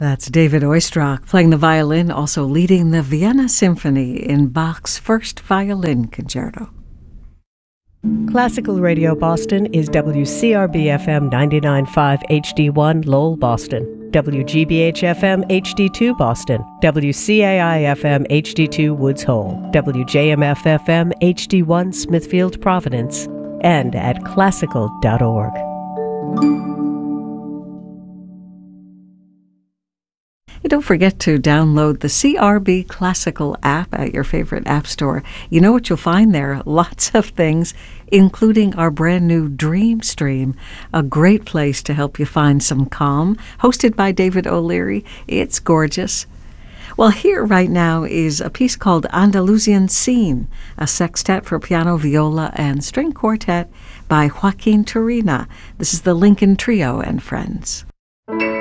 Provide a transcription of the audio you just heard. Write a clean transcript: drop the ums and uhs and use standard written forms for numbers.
That's David Oistrakh playing the violin, also leading the Vienna Symphony in Bach's First Violin Concerto. Classical Radio Boston is WCRB-FM 99.5 HD1 Lowell, Boston, WGBH-FM HD2 Boston, WCAI-FM HD2 Woods Hole, WJMF-FM HD1 Smithfield, Providence, and at classical.org. Don't forget to download the CRB Classical app at your favorite app store. You know what you'll find there? Lots of things, including our brand new Dream Stream, a great place to help you find some calm, hosted by David O'Leary. It's gorgeous. Well, here right now is a piece called Andalusian Scene, a sextet for piano, viola, and string quartet by Joaquin Turina. This is the Lincoln Trio and Friends.